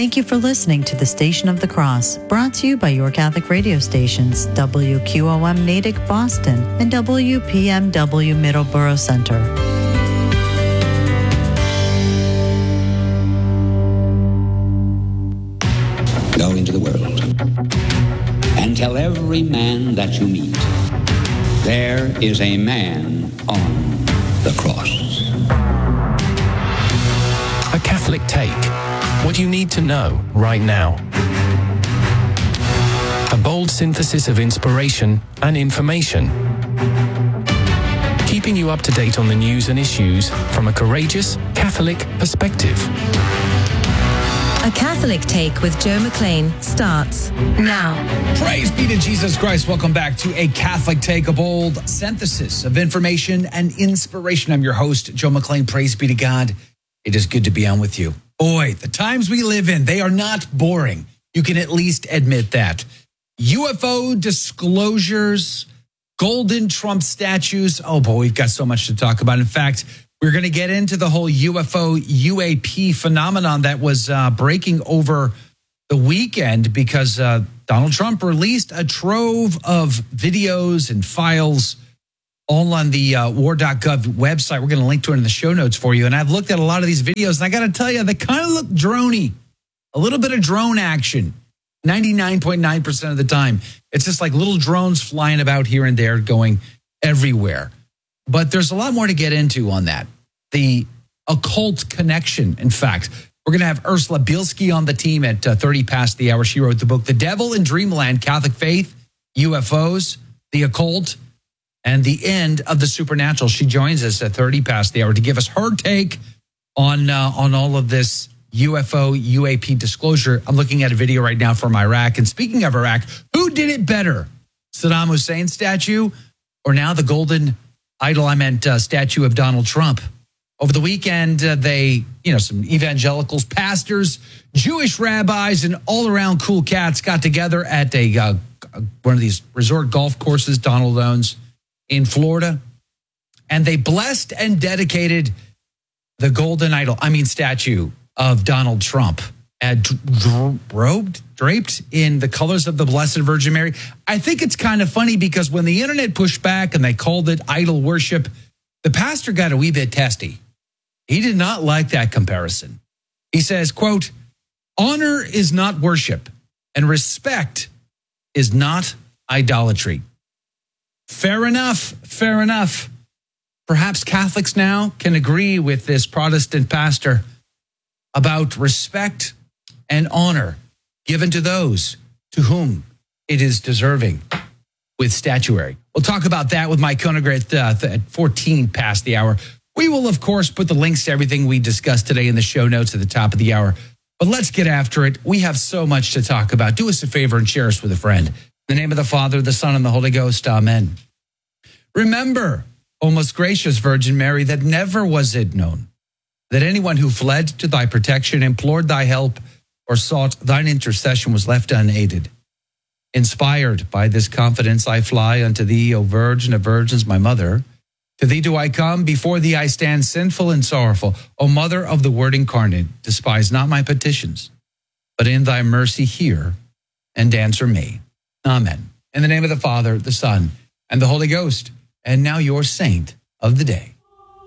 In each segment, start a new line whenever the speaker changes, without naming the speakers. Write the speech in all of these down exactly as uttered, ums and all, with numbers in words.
Thank you for listening to the Station of the Cross, brought to you by your Catholic radio stations, W Q O M Natick Boston and W P M W Middleborough Center.
Go into the world and tell every man that you meet, there is a man on the cross.
A Catholic Take. What you need to know right now. A bold synthesis of inspiration and information. Keeping you up to date on the news and issues from a courageous Catholic perspective.
A Catholic Take with Joe McLean starts now.
Praise be to Jesus Christ. Welcome back to A Catholic Take, a bold synthesis of information and inspiration. I'm your host, Joe McLean. Praise be to God. It is good to be on with you. Boy, the times we live in, they are not boring. You can at least admit that. U F O disclosures, golden Trump statues. Oh boy, we've got so much to talk about. In fact, we're going to get into the whole U F O U A P phenomenon that was uh, breaking over the weekend because uh, Donald Trump released a trove of videos and files all on the uh, war dot gov website. We're going to link to it in the show notes for you. And I've looked at a lot of these videos, and I got to tell you, they kind of look droney. A little bit of drone action, ninety-nine point nine percent of the time. It's just like little drones flying about here and there, going everywhere. But there's a lot more to get into on that. The occult connection, in fact. We're going to have Ursula Bielski on the team at uh, thirty past the hour. She wrote the book, The Devil in Dreamland, Catholic Faith, U F Os, the Occult, and the End of the Supernatural. She joins us at thirty past the hour to give us her take on uh, on all of this U F O, U A P disclosure. I'm looking at a video right now from Iraq. And speaking of Iraq, who did it better? Saddam Hussein statue or now the golden idol, I meant uh, statue of Donald Trump? Over the weekend, uh, they, you know, some evangelicals, pastors, Jewish rabbis, and all-around cool cats got together at a uh, one of these resort golf courses Donald owns in Florida, and they blessed and dedicated the golden idol, I mean statue of Donald Trump, uh, dr- robed, draped in the colors of the Blessed Virgin Mary. I think it's kind of funny because when the internet pushed back and they called it idol worship, the pastor got a wee bit testy. He did not like that comparison. He says, quote, honor is not worship and respect is not idolatry. Fair enough, fair enough. Perhaps Catholics now can agree with this Protestant pastor about respect and honor given to those to whom it is deserving with statuary. We'll talk about that with Mike Koeniger at, uh, at fourteen past the hour. We will, of course, put the links to everything we discussed today in the show notes at the top of the hour. But let's get after it. We have so much to talk about. Do us a favor and share us with a friend. In the name of the Father, the Son, and the Holy Ghost. Amen. Remember, O most gracious Virgin Mary, that never was it known that anyone who fled to thy protection, implored thy help, or sought thine intercession was left unaided. Inspired by this confidence, I fly unto thee, O Virgin of Virgins, my mother. To thee do I come, before thee I stand sinful and sorrowful. O Mother of the Word incarnate, despise not my petitions, but in thy mercy hear and answer me. Amen. In the name of the Father, the Son, and the Holy Ghost. And now your saint of the day.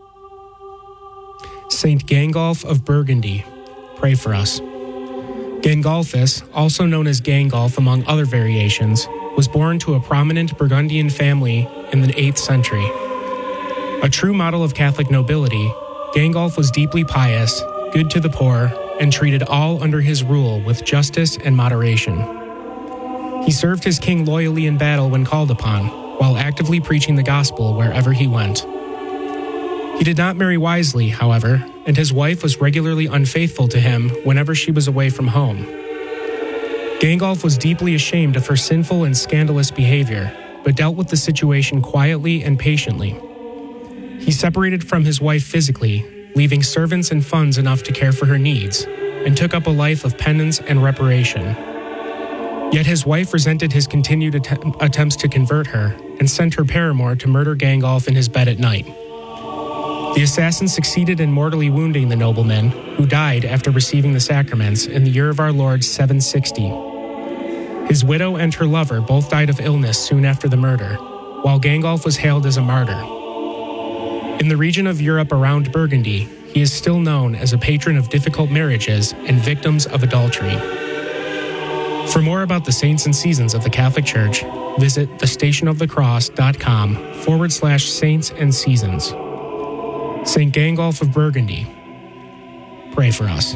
Saint Gangolf of Burgundy, pray for us. Gangolphus, also known as Gangolf among other variations, was born to a prominent Burgundian family in the eighth century. A true model of Catholic nobility, Gangolf was deeply pious, good to the poor, and treated all under his rule with justice and moderation. He served his king loyally in battle when called upon, while actively preaching the gospel wherever he went. He did not marry wisely, however, and his wife was regularly unfaithful to him whenever she was away from home. Gangolf was deeply ashamed of her sinful and scandalous behavior, but dealt with the situation quietly and patiently. He separated from his wife physically, leaving servants and funds enough to care for her needs, and took up a life of penance and reparation. Yet his wife resented his continued att- attempts to convert her and sent her paramour to murder Gangolf in his bed at night. The assassin succeeded in mortally wounding the nobleman, who died after receiving the sacraments in the year of our Lord seven sixty. His widow and her lover both died of illness soon after the murder, while Gangolf was hailed as a martyr. In the region of Europe around Burgundy, he is still known as a patron of difficult marriages and victims of adultery. For more about the saints and seasons of the Catholic Church, visit thestationofthecross.com forward slash saints and seasons. Saint Gangolf of Burgundy, pray for us.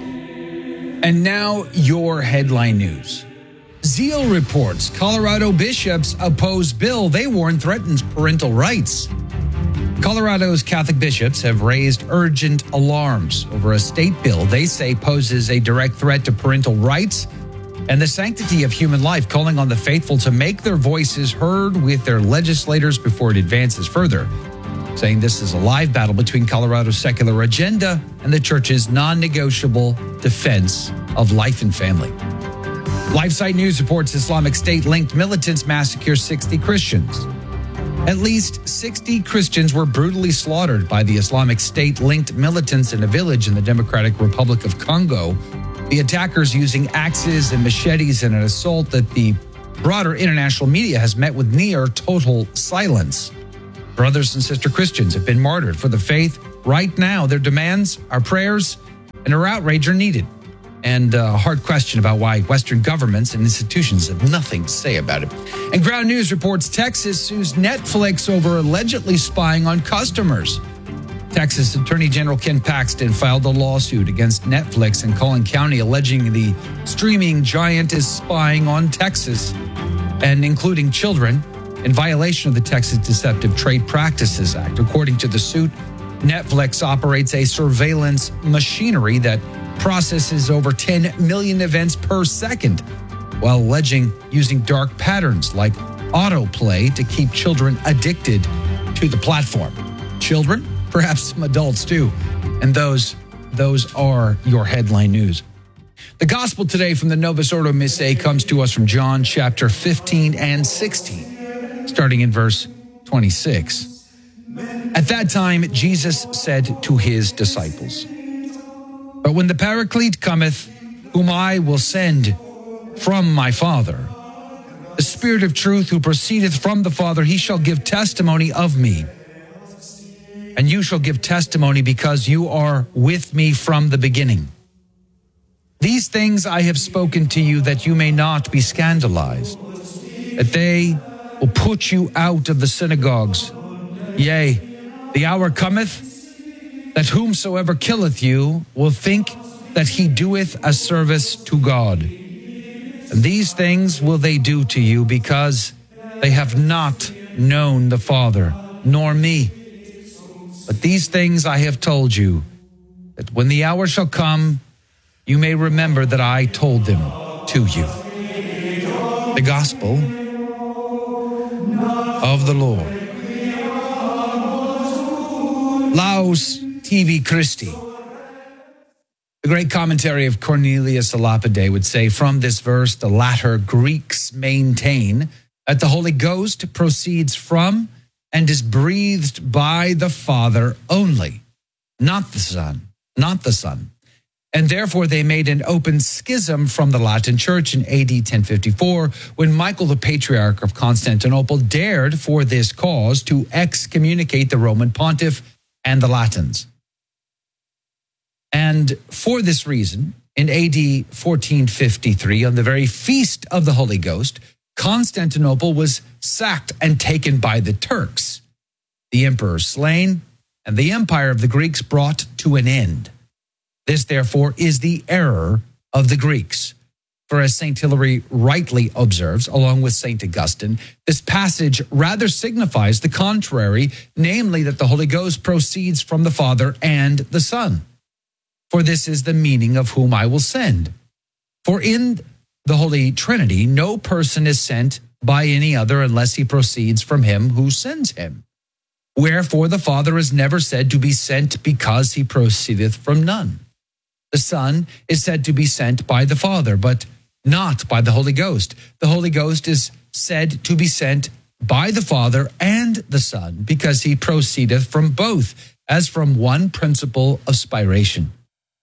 And now your headline news. Zeal reports Colorado bishops oppose bill they warn threatens parental rights. Colorado's Catholic bishops have raised urgent alarms over a state bill they say poses a direct threat to parental rights and the sanctity of human life, calling on the faithful to make their voices heard with their legislators before it advances further, saying this is a live battle between Colorado's secular agenda and the church's non-negotiable defense of life and family. LifeSite News reports Islamic State-linked militants massacre sixty Christians. At least sixty Christians were brutally slaughtered by the Islamic State-linked militants in a village in the Democratic Republic of Congo. The attackers using axes and machetes in an assault that the broader international media has met with near total silence. Brothers and sister Christians have been martyred for the faith. Right now, their demands, our prayers, and our outrage are needed. And a hard question about why Western governments and institutions have nothing to say about it. And Ground News reports Texas sues Netflix over allegedly spying on customers. Texas Attorney General Ken Paxton filed a lawsuit against Netflix in Collin County, alleging the streaming giant is spying on Texas and including children in violation of the Texas Deceptive Trade Practices Act. According to the suit, Netflix operates a surveillance machinery that processes over ten million events per second, while alleging using dark patterns like autoplay to keep children addicted to the platform. Children? Perhaps some adults too. And those, those are your headline news. The gospel today from the Novus Ordo Missae comes to us from John chapter fifteen and sixteen, starting in verse twenty-six. At that time, Jesus said to his disciples, "But when the Paraclete cometh, whom I will send from my Father, the Spirit of truth who proceedeth from the Father, he shall give testimony of me. And you shall give testimony because you are with me from the beginning. These things I have spoken to you that you may not be scandalized, that they will put you out of the synagogues. Yea, the hour cometh that whomsoever killeth you will think that he doeth a service to God. And these things will they do to you because they have not known the Father, nor me. But these things I have told you, that when the hour shall come, you may remember that I told them to you." The gospel of the Lord. Laus tibi Christi. The great commentary of Cornelius a Lapide would say, from this verse, the latter Greeks maintain that the Holy Ghost proceeds from and is breathed by the Father only, not the Son, not the Son. And therefore they made an open schism from the Latin Church in A D ten fifty-four, when Michael the Patriarch of Constantinople dared for this cause to excommunicate the Roman Pontiff and the Latins. And for this reason, in A D fourteen fifty-three, on the very feast of the Holy Ghost, Constantinople was sacked and taken by the Turks, the emperor slain, and the empire of the Greeks brought to an end. This, therefore, is the error of the Greeks. For as Saint Hilary rightly observes, along with Saint Augustine, this passage rather signifies the contrary, namely that the Holy Ghost proceeds from the Father and the Son. For this is the meaning of whom I will send. For in the Holy Trinity, no person is sent by any other unless he proceeds from him who sends him. Wherefore the Father is never said to be sent because he proceedeth from none. The Son is said to be sent by the Father, but not by the Holy Ghost. The Holy Ghost is said to be sent by the Father and the Son, because he proceedeth from both, as from one principle of spiration.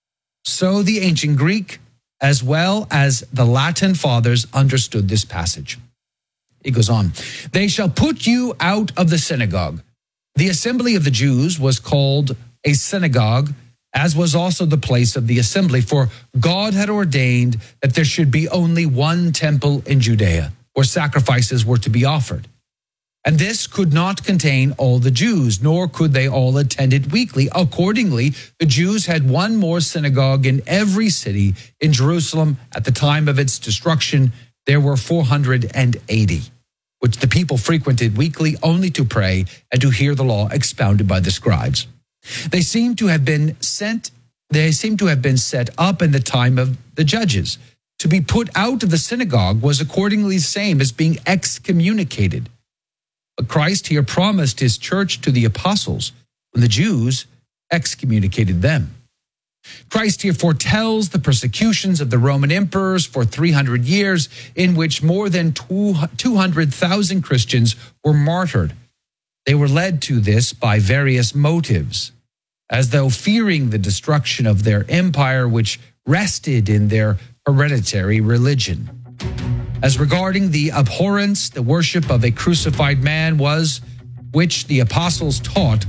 So the ancient Greek, as well as the Latin fathers, understood this passage. He goes on, they shall put you out of the synagogue. The assembly of the Jews was called a synagogue, as was also the place of the assembly, for God had ordained that there should be only one temple in Judea, where sacrifices were to be offered. And this could not contain all the Jews, nor could they all attend it weekly. Accordingly, the Jews had one more synagogue in every city. In Jerusalem, at the time of its destruction, there were four hundred eighty, which the people frequented weekly only to pray and to hear the law expounded by the scribes. They seem to have been sent, they seem to have been set up in the time of the judges. To be put out of the synagogue was accordingly the same as being excommunicated. But Christ here promised his church to the apostles when the Jews excommunicated them. Christ here foretells the persecutions of the Roman emperors for three hundred years, in which more than two hundred thousand Christians were martyred. They were led to this by various motives, as though fearing the destruction of their empire, which rested in their hereditary religion. As regarding the abhorrence, the worship of a crucified man was, which the apostles taught,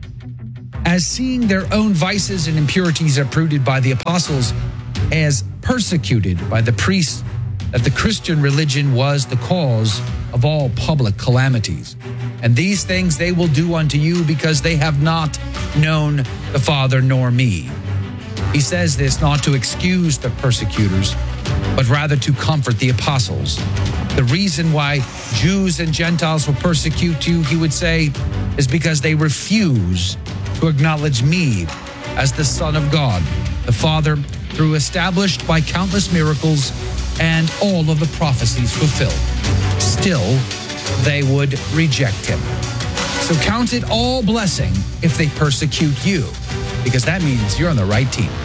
as seeing their own vices and impurities uprooted by the apostles, as persecuted by the priests, that the Christian religion was the cause of all public calamities. And these things they will do unto you because they have not known the Father nor me. He says this not to excuse the persecutors, but rather to comfort the apostles. The reason why Jews and Gentiles will persecute you, he would say, is because they refuse to acknowledge me as the Son of God, the Father, through established by countless miracles and all of the prophecies fulfilled. Still, they would reject him. So count it all blessing if they persecute you, because that means you're on the right team.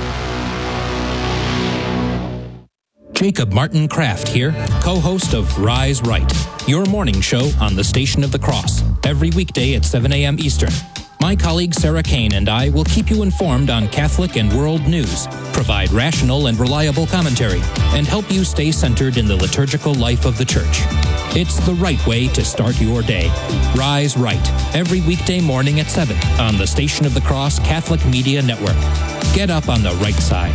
Jacob Martin Kraft here, co-host of Rise Right, your morning show on the Station of the Cross, every weekday at seven a.m. Eastern. My colleague Sarah Kane and I will keep you informed on Catholic and world news, provide rational and reliable commentary, and help you stay centered in the liturgical life of the Church. It's the right way to start your day. Rise Right, every weekday morning at seven on the Station of the Cross Catholic Media Network. Get up on the right side.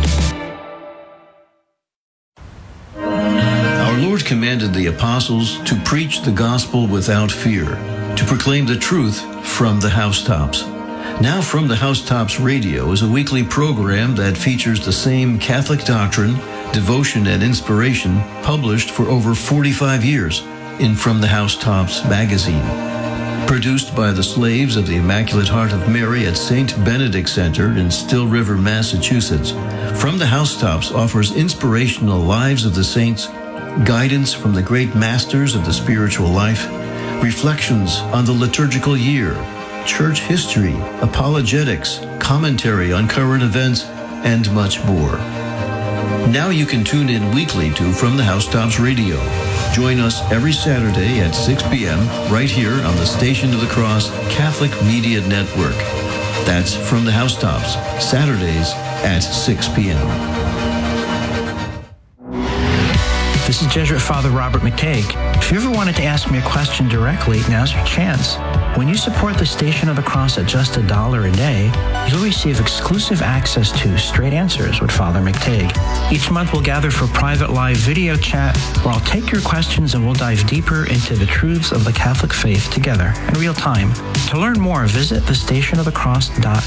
Our Lord commanded the apostles to preach the gospel without fear, to proclaim the truth from the housetops. Now From the Housetops Radio is a weekly program that features the same Catholic doctrine, devotion, and inspiration published for over forty-five years in From the Housetops magazine. Produced by the slaves of the Immaculate Heart of Mary at Saint Benedict Center in Still River, Massachusetts, From the Housetops offers inspirational lives of the saints, guidance from the great masters of the spiritual life, reflections on the liturgical year, church history, apologetics, commentary on current events, and much more. Now you can tune in weekly to From the Housetops Radio. Join us every Saturday at six p.m. right here on the Station of the Cross Catholic Media Network. That's From the Housetops, Saturdays at six p.m.
This is Jesuit Father Robert McTague. If you ever wanted to ask me a question directly, now's your chance. When you support the Station of the Cross at just a dollar a day, you'll receive exclusive access to Straight Answers with Father McTague. Each month we'll gather for private live video chat where I'll take your questions and we'll dive deeper into the truths of the Catholic faith together in real time. To learn more, visit the station of the cross dot